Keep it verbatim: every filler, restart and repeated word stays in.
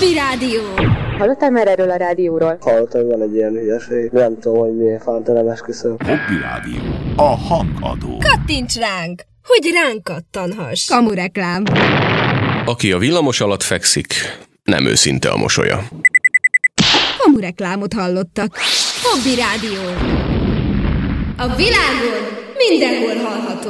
Hobby Rádió. Hallottál már erről a rádióról? Hallottam, hogy van egy ilyen hülyeség. Nem tudom, hogy miért fánta, nem esküszöm. Hobby Rádió. A hangadó. Kattints ránk, hogy ránk kattanhass. Kamureklám. Aki a villamos alatt fekszik, nem őszinte a mosolya. Kamureklámot hallottak. Hobby Rádió. A világon mindenhol hallható.